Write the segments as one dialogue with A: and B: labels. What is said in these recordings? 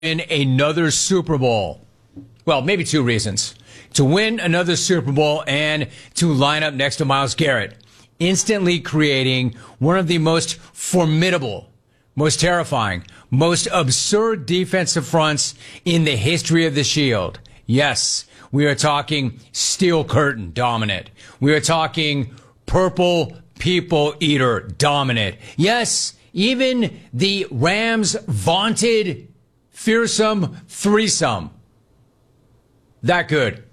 A: win another Super Bowl. Well, maybe two reasons. To win another Super Bowl and to line up next to Myles Garrett, instantly creating one of the most formidable, most terrifying, most absurd defensive fronts in the history of the Shield. Yes, we are talking Steel Curtain dominant. We are talking Purple People Eater dominant. Yes, even the Rams' vaunted fearsome threesome. That good.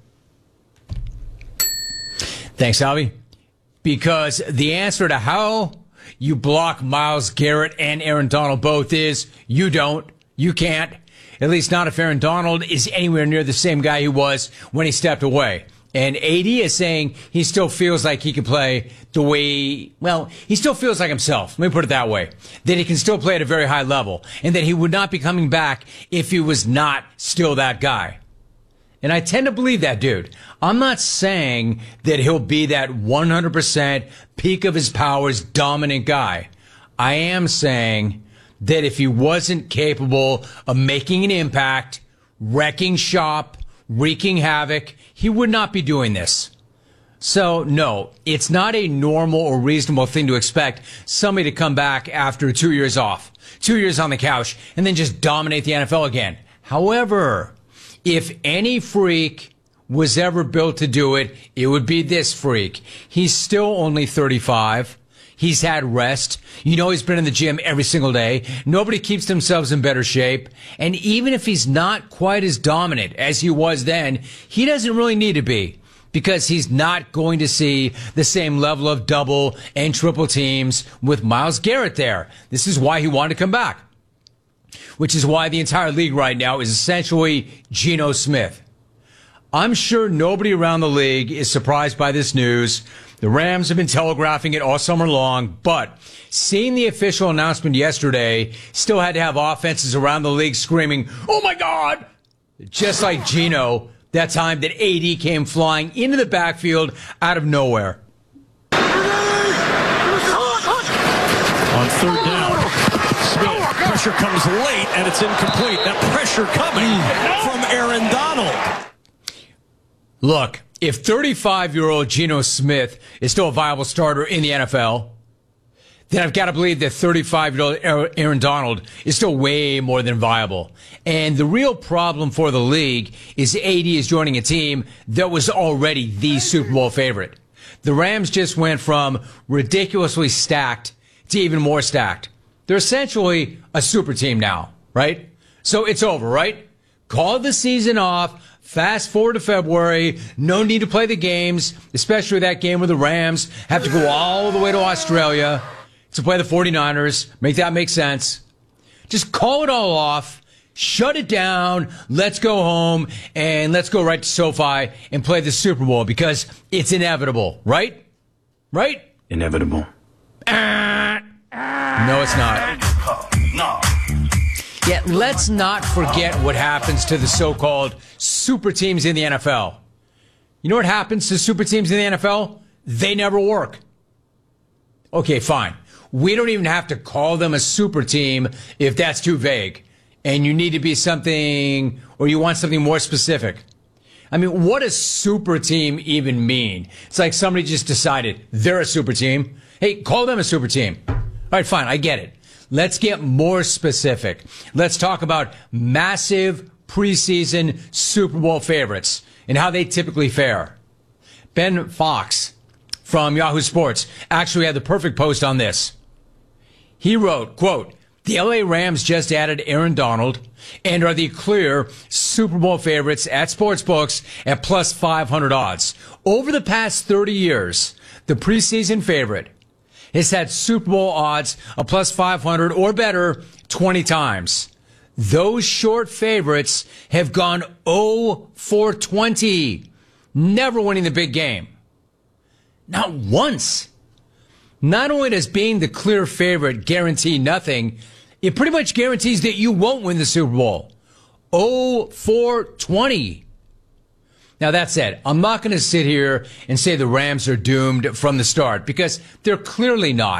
A: Thanks, Albie. Because the answer to how you block Myles Garrett and Aaron Donald both is you don't. You can't. At least not if Aaron Donald is anywhere near the same guy he was when he stepped away. And AD is saying he still feels like he can play the way, well, he still feels like himself. Let me put it that way. That he can still play at a very high level. And that he would not be coming back if he was not still that guy. And I tend to believe that dude. I'm not saying that he'll be that 100% peak of his powers dominant guy. I am saying that if he wasn't capable of making an impact, wrecking shop, wreaking havoc, he would not be doing this. So, no, it's not a normal or reasonable thing to expect somebody to come back after 2 years off, 2 years on the couch, and then just dominate the NFL again. However, if any freak was ever built to do it, it would be this freak. He's still only 35. He's had rest. You know, he's been in the gym every single day. Nobody keeps themselves in better shape. And even if he's not quite as dominant as he was then, he doesn't really need to be, because he's not going to see the same level of double and triple teams with Myles Garrett there. This is why he wanted to come back, which is why the entire league right now is essentially Geno Smith. I'm sure nobody around the league is surprised by this news. The Rams have been telegraphing it all summer long, but seeing the official announcement yesterday still had to have offenses around the league screaming, "Oh my God!" Just like Geno, that time that AD came flying into the backfield out of nowhere.
B: On third down, Smith, pressure comes late and it's incomplete. That pressure coming from Aaron Donald.
A: Look, if 35-year-old Geno Smith is still a viable starter in the NFL, then I've got to believe that 35-year-old Aaron Donald is still way more than viable. And the real problem for the league is AD is joining a team that was already the Super Bowl favorite. The Rams just went from ridiculously stacked to even more stacked. They're essentially a super team now, right? So it's over, right? Call the season off. Fast forward to February. No need to play the games, especially that game where the Rams have to go all the way to Australia to play the 49ers. Make that make sense. Just call it all off. Shut it down. Let's go home and let's go right to SoFi and play the Super Bowl, because it's inevitable, right? Right?
C: Inevitable.
A: No, it's not.
C: No.
A: Yet let's not forget what happens to the so-called super teams in the NFL. You know what happens to super teams in the NFL? They never work. Okay, fine. We don't even have to call them a super team if that's too vague. And you need to be something, or you want something more specific. I mean, what does super team even mean? It's like somebody just decided they're a super team. Hey, call them a super team. All right, fine, I get it. Let's get more specific. Let's talk about massive preseason Super Bowl favorites and how they typically fare. Ben Fox from Yahoo Sports actually had the perfect post on this. He wrote, quote, "The LA Rams just added Aaron Donald and are the clear Super Bowl favorites at sportsbooks at plus 500 odds. Over the past 30 years, the preseason favorite has had Super Bowl odds of plus 500 or better 20 times. Those short favorites have gone 0 for 20, never winning the big game. Not once. Not only does being the clear favorite guarantee nothing, it pretty much guarantees that you won't win the Super Bowl. 0 for 20. Now, that said, I'm not going to sit here and say the Rams are doomed from the start, because they're clearly not.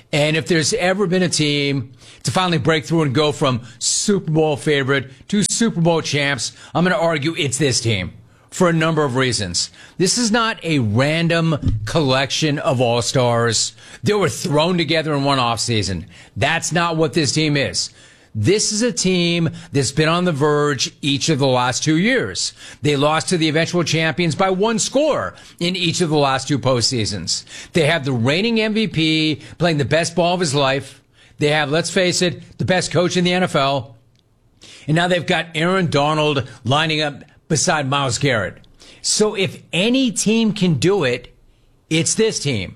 A: And if there's ever been a team to finally break through and go from Super Bowl favorite to Super Bowl champs, I'm going to argue it's this team for a number of reasons. This is not a random collection of all-stars that were thrown together in one offseason. That's not what this team is. This is a team that's been on the verge each of the last 2 years. They lost to the eventual champions by 1 score in each of the last 2 postseasons. They have the reigning MVP playing the best ball of his life. They have, let's face it, the best coach in the NFL. And now they've got Aaron Donald lining up beside Myles Garrett. So if any team can do it, it's this team.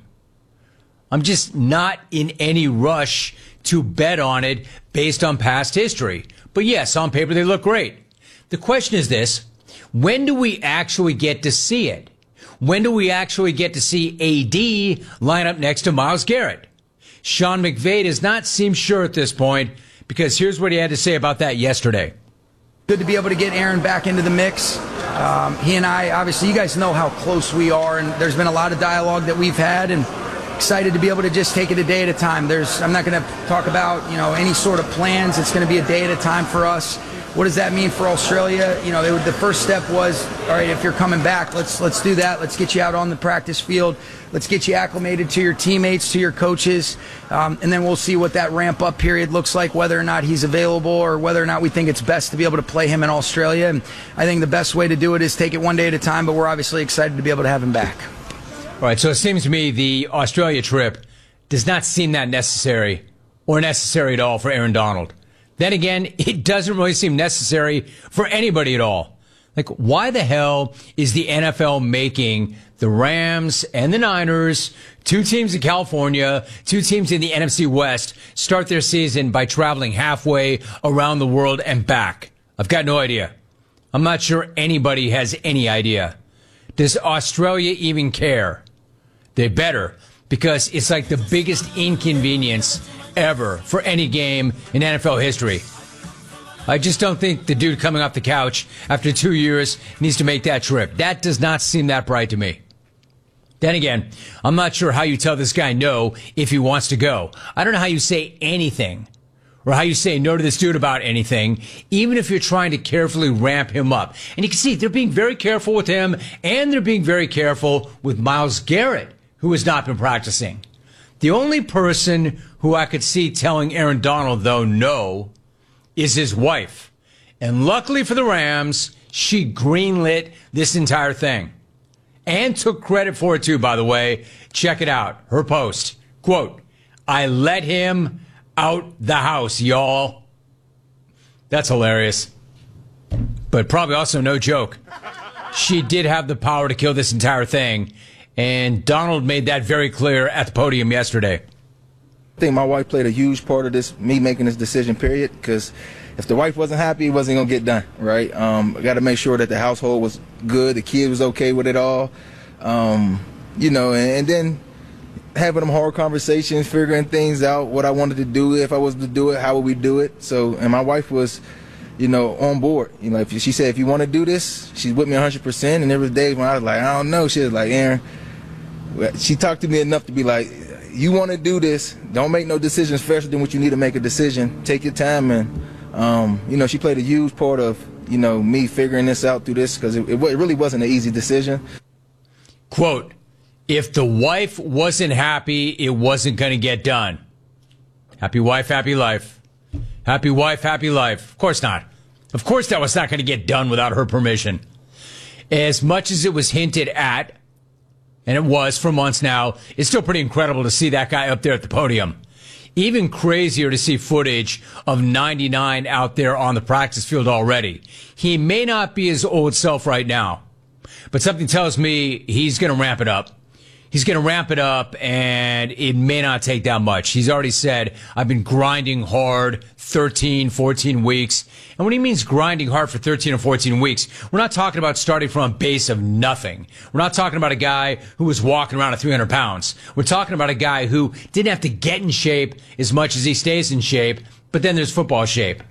A: I'm just not in any rush to bet on it based on past history. But yes, on paper they look great. The question is this: when do we actually get to see it? When do we actually get to see AD line up next to Myles Garrett? Sean McVay does not seem sure at this point, because here's what he had to say about that yesterday.
C: Good to be able to get Aaron back into the mix. He and I, obviously, you guys know how close we are, and there's been a lot of dialogue that we've had, and excited to be able to just take it a day at a time. I'm not going to talk about, any sort of plans. It's going to be a day at a time for us. What does that mean for Australia? The first step was, all right, if you're coming back, let's do that. Let's get you out on the practice field. Let's get you acclimated to your teammates, to your coaches, and then we'll see what that ramp-up period looks like, whether or not he's available or whether or not we think it's best to be able to play him in Australia. And I think the best way to do it is take it one day at a time, but we're obviously excited to be able to have him back.
A: All right, so it seems to me the Australia trip does not seem that necessary or necessary at all for Aaron Donald. Then again, it doesn't really seem necessary for anybody at all. Like, why the hell is the NFL making the Rams and the Niners, 2 teams in California, 2 teams in the NFC West, start their season by traveling halfway around the world and back? I've got no idea. I'm not sure anybody has any idea. Does Australia even care? They better, because it's like the biggest inconvenience ever for any game in NFL history. I just don't think the dude coming off the couch after 2 years needs to make that trip. That does not seem that bright to me. Then again, I'm not sure how you tell this guy no if he wants to go. I don't know how you say anything or how you say no to this dude about anything, even if you're trying to carefully ramp him up. And you can see they're being very careful with him, and they're being very careful with Myles Garrett, who has not been practicing. The only person who I could see telling Aaron Donald, though, no, is his wife. And luckily for the Rams, she greenlit this entire thing. And took credit for it, too, by the way. Check it out. Her post. Quote, "I let him out the house, y'all." That's hilarious. But probably also no joke. She did have the power to kill this entire thing. And Donald made that very clear at the podium yesterday.
D: I think my wife played a huge part of this, me making this decision, period, because if the wife wasn't happy, it wasn't going to get done, right? I got to make sure that the household was good, the kid was okay with it all, and then having them hard conversations, figuring things out, what I wanted to do, if I was to do it, how would we do it? So, and my wife was, on board. If she said, if you want to do this, she's with me 100%, and there was days when I was like, I don't know. She was like, Aaron, she talked to me enough to be like, you want to do this, don't make no decisions faster than what you need to make a decision. Take your time. And, she played a huge part of, me figuring this out through this, because it really wasn't an easy decision.
A: Quote, "If the wife wasn't happy, it wasn't going to get done." Happy wife, happy life. Happy wife, happy life. Of course not. Of course that was not going to get done without her permission. As much as it was hinted at, and it was for months now, it's still pretty incredible to see that guy up there at the podium. Even crazier to see footage of 99 out there on the practice field already. He may not be his old self right now, but something tells me he's going to ramp it up. He's going to ramp it up, and it may not take that much. He's already said, I've been grinding hard 13, 14 weeks. And when he means grinding hard for 13 or 14 weeks, we're not talking about starting from a base of nothing. We're not talking about a guy who was walking around at 300 pounds. We're talking about a guy who didn't have to get in shape as much as he stays in shape, but then there's football shape.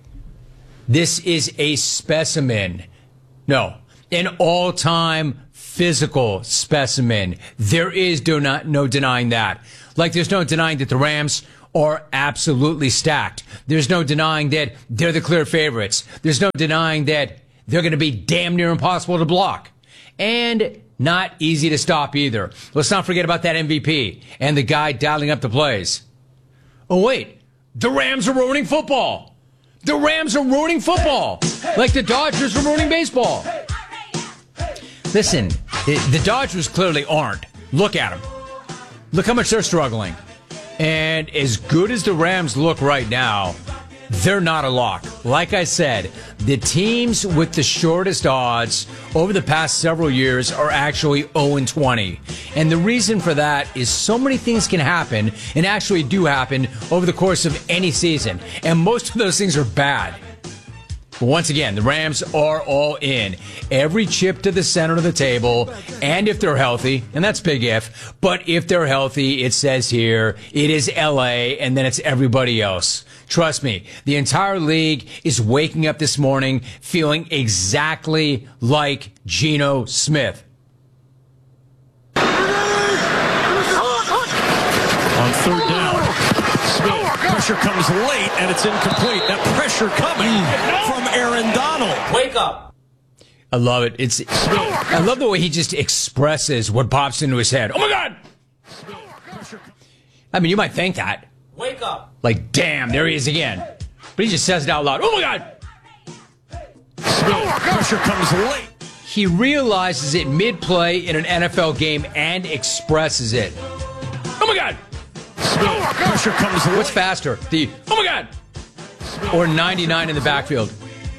A: This is a specimen. No, an all-time physical specimen. There is no denying that. Like there's no denying that the Rams are absolutely stacked. There's no denying that they're the clear favorites. There's no denying that they're going to be damn near impossible to block. And not easy to stop either. Let's not forget about that MVP and the guy dialing up the plays. Oh, wait. The Rams are ruining football. The Rams are ruining football. Like the Dodgers are ruining baseball. Listen, the Dodgers clearly aren't. Look at them. Look how much they're struggling. And as good as the Rams look right now, they're not a lock. Like I said, the teams with the shortest odds over the past several years are actually 0-20. And the reason for that is so many things can happen, and actually do happen, over the course of any season. And most of those things are bad. But once again, the Rams are all in. Every chip to the center of the table, and if they're healthy, and that's big if, but if they're healthy, it says here, it is LA, and then it's everybody else. Trust me, the entire league is waking up this morning feeling exactly like Geno Smith.
B: On third down, Smith, pressure comes late, and it's incomplete. That pressure coming from Aaron Donald.
E: Wake up.
A: I love it. I love the way he just expresses what pops into his head. Oh my God! I mean, you might think that.
E: Wake up.
A: Like, damn, there he is again. But he just says it out loud. Oh my God!
B: Pressure comes late.
A: He realizes it mid-play in an NFL game and expresses it. Oh my God!
B: Pressure comes late.
A: What's faster? The oh my God! Or 99 in the backfield?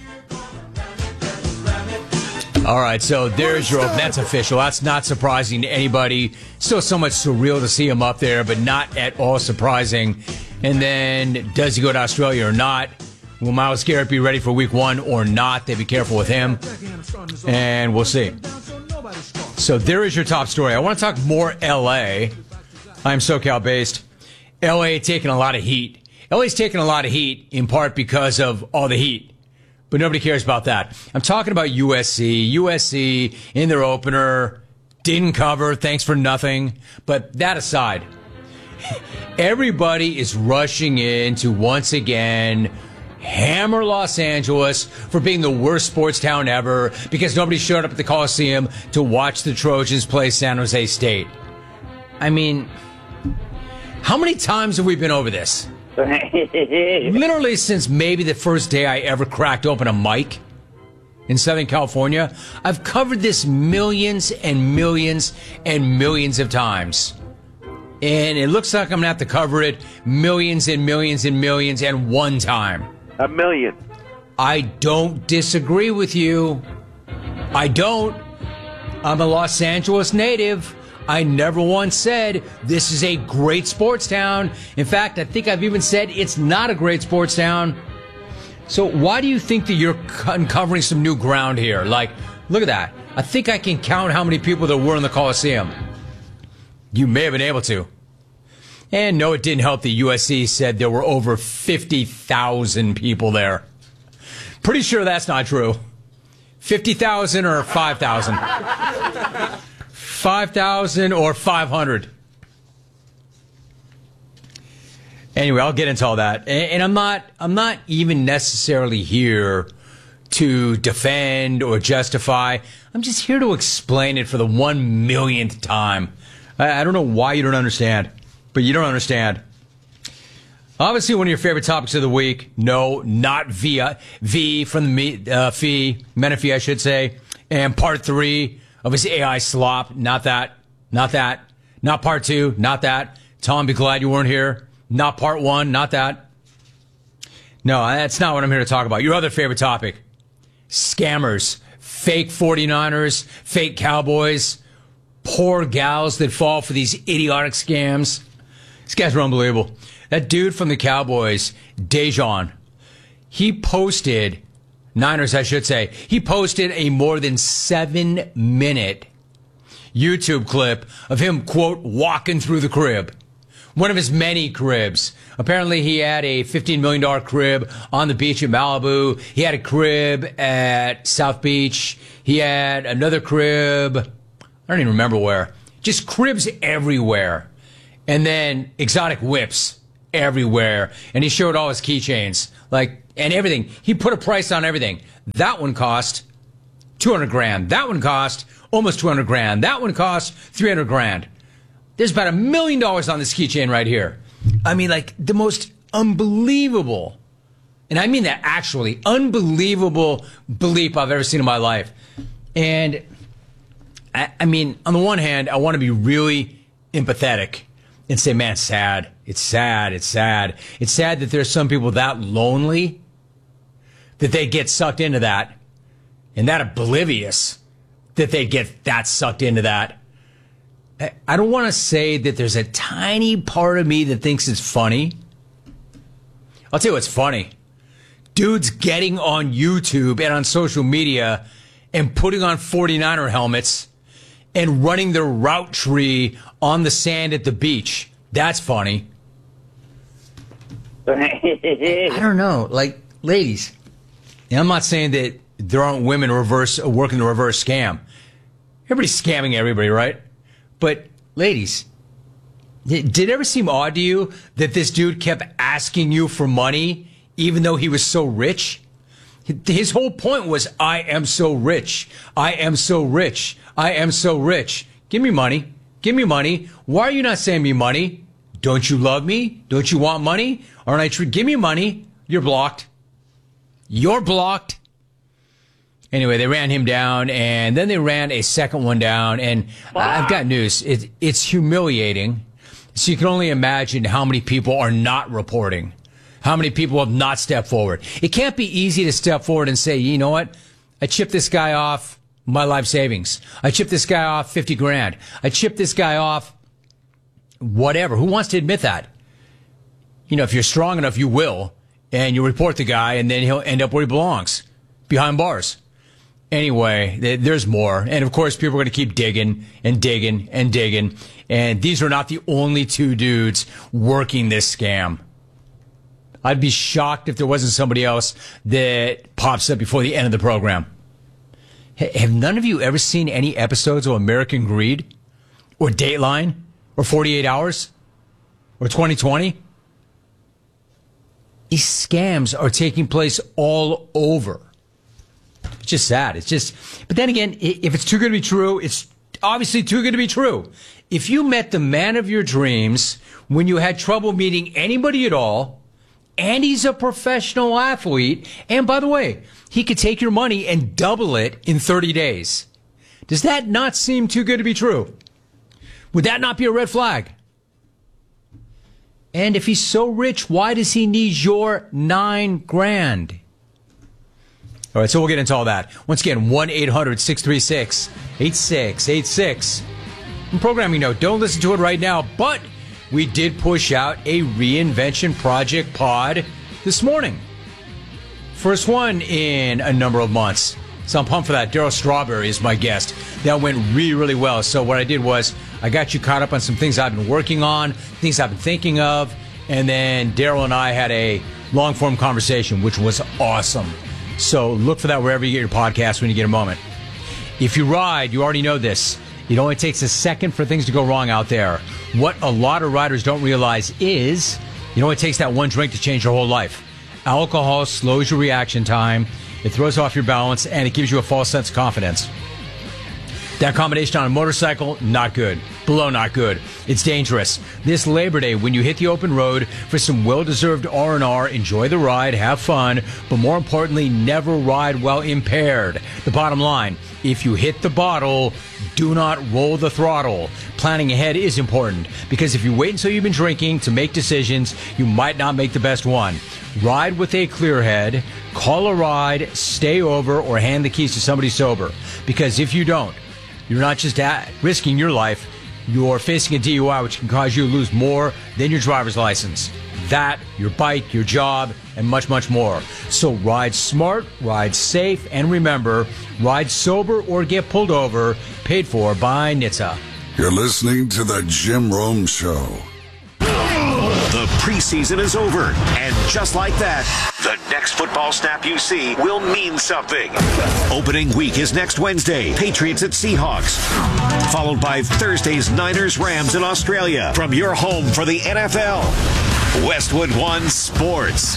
A: All right, so there's your open. That's official. That's not surprising to anybody. Still so much surreal to see him up there, but not at all surprising. And then, does he go to Australia or not? Will Myles Garrett be ready for week 1 or not? They be careful with him. And we'll see. So there is your top story. I want to talk more L.A. I'm SoCal-based. L.A. taking a lot of heat. L.A.'s taking a lot of heat in part because of all the heat. But nobody cares about that. I'm talking about USC. USC in their opener didn't cover. Thanks for nothing. But that aside, everybody is rushing in to once again hammer Los Angeles for being the worst sports town ever because nobody showed up at the Coliseum to watch the Trojans play San Jose State. I mean, how many times have we been over this? Literally since maybe the first day I ever cracked open a mic in Southern California. I've covered this millions and millions and millions of times. And it looks like I'm going to have to cover it millions and millions and millions and one time.
E: A million.
A: I don't disagree with you. I don't. I'm a Los Angeles native. I never once said this is a great sports town. In fact, I think I've even said it's not a great sports town. So why do you think that you're uncovering some new ground here? Like, look at that. I think I can count how many people there were in the Coliseum. You may have been able to. And no, it didn't help that USC said there were over 50,000 people there. Pretty sure that's not true. 50,000 or 5,000? 5,000 or 500. Anyway, I'll get into all that. And I'm not even necessarily here to defend or justify. I'm just here to explain it for the 1 millionth time. I don't know why you don't understand, but you don't understand. Obviously, one of your favorite topics of the week. No, not V from the Fee, Menifee, I should say. And part 3 of his AI slop. Not that. Not that. Not part 2. Not that. Tom, be glad you weren't here. Not part 1. Not that. No, that's not what I'm here to talk about. Your other favorite topic. Scammers. Fake 49ers. Fake Cowboys. Poor gals that fall for these idiotic scams. These guys are unbelievable. That dude from the Cowboys, Dejon, he posted... Niners, I should say. He posted a more than 7-minute YouTube clip of him, quote, walking through the crib. One of his many cribs. Apparently, he had a $15 million crib on the beach in Malibu. He had a crib at South Beach. He had another crib, I don't even remember where. Just cribs everywhere. And then exotic whips everywhere. And he showed all his keychains, and everything. He put a price on everything. That one cost $200,000. That one cost almost $200,000. That one cost $300,000. There's about $1 million on this keychain right here. I mean, the most unbelievable, and I mean that actually, unbelievable bleep I've ever seen in my life. And I mean, on the one hand, I want to be really empathetic and say, man, it's sad. It's sad. It's sad. It's sad that there's some people that lonely that they get sucked into that, and that oblivious that they get that sucked into that. I don't want to say that there's a tiny part of me that thinks it's funny. I'll tell you what's funny. Dudes getting on YouTube and on social media and putting on 49er helmets and running their route tree on the sand at the beach. That's funny. I don't know. Ladies, and I'm not saying that there aren't women working the reverse scam. Everybody's scamming everybody, right? But ladies, did it ever seem odd to you that this dude kept asking you for money even though he was so rich? His whole point was, I am so rich. I am so rich. I am so rich. Give me money. Give me money. Why are you not sending me money? Don't you love me? Don't you want money? Aren't I true? Give me money. You're blocked. You're blocked. Anyway, they ran him down, and then they ran a second one down, and I've got news. It's humiliating. So you can only imagine how many people are not reporting. How many people have not stepped forward? It can't be easy to step forward and say, you know what? I chipped this guy off my life savings. I chipped this guy off $50,000. I chipped this guy off whatever. Who wants to admit that? You know, if you're strong enough, you will. And you report the guy, and then he'll end up where he belongs, behind bars. Anyway, there's more. And, of course, people are going to keep digging and digging and digging. And these are not the only two dudes working this scam. I'd be shocked if there wasn't somebody else that pops up before the end of the program. Have none of you ever seen any episodes of American Greed? Or Dateline? Or 48 Hours? Or 2020? These scams are taking place all over. It's just sad. But then again, if it's too good to be true, it's obviously too good to be true. If you met the man of your dreams when you had trouble meeting anybody at all, and he's a professional athlete, and by the way, he could take your money and double it in 30 days. Does that not seem too good to be true? Would that not be a red flag? And if he's so rich, why does he need your $9,000? All right, so we'll get into all that. Once again, 1-800-636-8686. And programming note, don't listen to it right now, but we did push out a Reinvention Project pod this morning. First one in a number of months. So I'm pumped for that. Daryl Strawberry is my guest. That went really, really well. So what I did was I got you caught up on some things I've been working on, things I've been thinking of, and then Daryl and I had a long-form conversation, which was awesome. So look for that wherever you get your podcast when you get a moment. If you ride, you already know this. It only takes a second for things to go wrong out there. What a lot of riders don't realize is it only takes that one drink to change your whole life. Alcohol slows your reaction time, it throws off your balance, and it gives you a false sense of confidence. That combination on a motorcycle, not good. Below not good. It's dangerous. This Labor Day, when you hit the open road for some well-deserved R&R, enjoy the ride, have fun, but more importantly, never ride while impaired. The bottom line, if you hit the bottle, do not roll the throttle. Planning ahead is important, because if you wait until you've been drinking to make decisions, you might not make the best one. Ride with a clear head, call a ride, stay over, or hand the keys to somebody sober. Because if you don't, you're not just risking your life, you're facing a DUI, which can cause you to lose more than your driver's license. That, your bike, your job, and much, much more. So ride smart, ride safe, and remember, ride sober or get pulled over, paid for by NHTSA.
F: You're listening to The Jim Rome Show. The Preseason is over, and just like that, the next football snap you see will mean something. Opening week is next Wednesday, Patriots at Seahawks, followed by Thursday's Niners-Rams in Australia. From your home for the NFL, Westwood One Sports.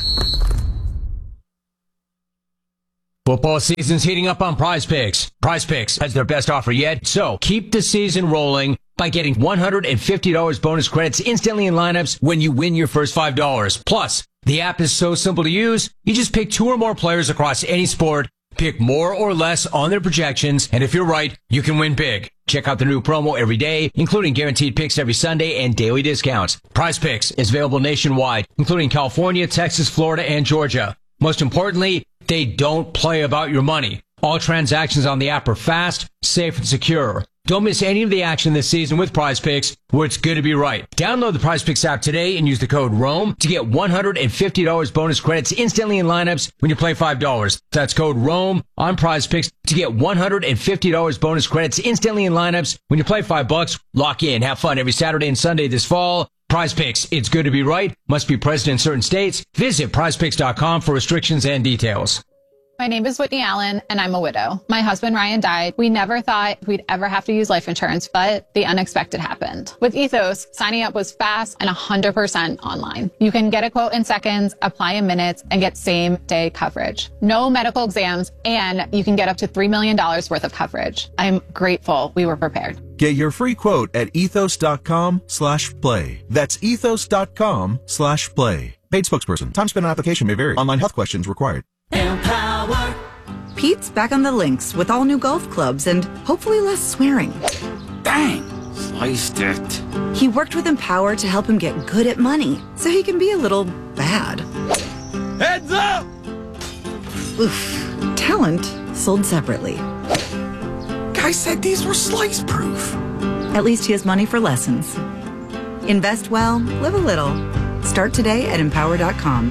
A: Football season's heating up on Prize Picks. Prize Picks has their best offer yet, so keep the season rolling by getting $150 bonus credits instantly in lineups when you win your first $5. Plus, the app is so simple to use, you just pick 2 or more players across any sport, pick more or less on their projections, and if you're right, you can win big. Check out the new promo every day, including guaranteed picks every Sunday and daily discounts. Prize Picks is available nationwide, including California, Texas, Florida, and Georgia. Most importantly, they don't play about your money. All transactions on the app are fast, safe, and secure. Don't miss any of the action this season with Prize Picks, where it's good to be right. Download the Prize Picks app today and use the code ROAM to get $150 bonus credits instantly in lineups when you play $5. That's code ROAM on Prize Picks to get $150 bonus credits instantly in lineups when you play $5. Lock in, have fun every Saturday and Sunday this fall. Prize Picks, it's good to be right. Must be present in certain states. Visit prizepicks.com for restrictions and details.
G: My name is Whitney Allen, and I'm a widow. My husband, Ryan, died. We never thought we'd ever have to use life insurance, but the unexpected happened. With Ethos, signing up was fast and 100% online. You can get a quote in seconds, apply in minutes, and get same-day coverage. No medical exams, and you can get up to $3 million worth of coverage. I'm grateful we were prepared.
H: Get your free quote at ethos.com/play. That's ethos.com/play. Paid spokesperson. Time spent on application may vary. Online health questions required.
I: Empower. Pete's back on the links with all new golf clubs and hopefully less swearing.
J: Dang, sliced it.
I: He worked with Empower to help him get good at money so he can be a little bad.
J: Heads up!
I: Oof. Talent sold separately.
J: Guy said these were slice proof.
I: At least he has money for lessons. Invest well, live a little. Start today at empower.com.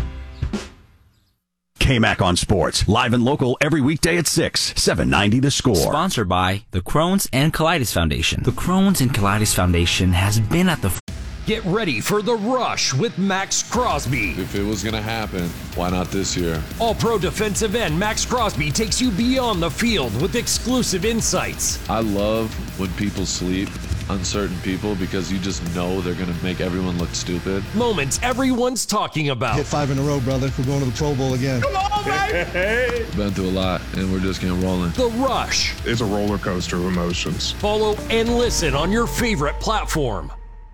K: KMAC on Sports, live and local every weekday at 6, 790 The Score.
L: Sponsored by the Crohn's and Colitis Foundation. The Crohn's and Colitis Foundation has been at the...
B: Get ready for The Rush with Max Crosby.
M: If it was going to happen, why not this year?
B: All-pro defensive end Max Crosby takes you beyond the field with exclusive insights.
M: I love when people sleep on certain people because you just know they're going to make everyone look stupid.
B: Moments everyone's talking about.
N: Hit 5 in a row, brother. We're going to the Pro Bowl again.
M: Come on, baby! Been through a lot, and we're just getting rolling.
B: The Rush.
O: It's a roller coaster of emotions.
B: Follow and listen on your favorite platform.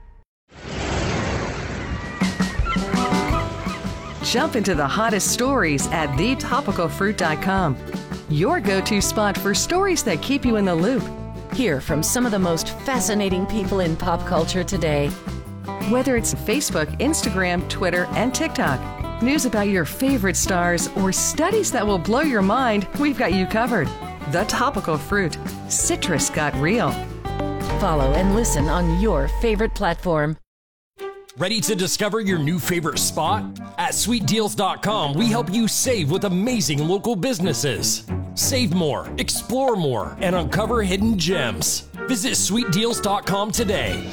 P: Jump into the hottest stories at thetopicalfruit.com. Your go-to spot for stories that keep you in the loop.
Q: Hear from some of the most fascinating people in pop culture today.
P: Whether it's Facebook, Instagram, Twitter, and TikTok, news about your favorite stars, or studies that will blow your mind, we've got you covered. The Topical Fruit. Citrus got real.
Q: Follow and listen on your favorite platform.
B: Ready to discover your new favorite spot? At sweetdeals.com, we help you save with amazing local businesses. Save more, explore more, and uncover hidden gems. Visit sweetdeals.com today.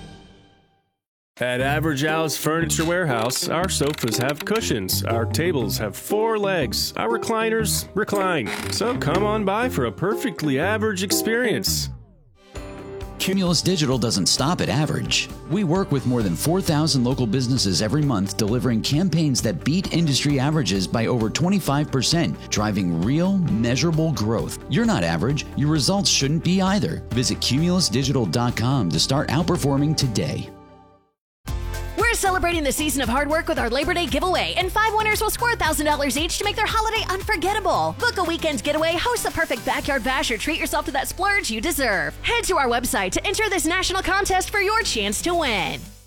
R: At Average Al's Furniture Warehouse, our sofas have cushions, our tables have 4 legs, our recliners recline. So come on by for a perfectly average experience.
S: Cumulus Digital doesn't stop at average. We work with more than 4,000 local businesses every month, delivering campaigns that beat industry averages by over 25%, driving real, measurable growth. You're not average. Your results shouldn't be either. Visit cumulusdigital.com to start outperforming today.
T: We're celebrating the season of hard work with our Labor Day giveaway, and 5 winners will score $1,000 each to make their holiday unforgettable. Book a weekend getaway, host the perfect backyard bash, or treat yourself to that splurge you deserve. Head to our website to enter this national contest for your chance to win.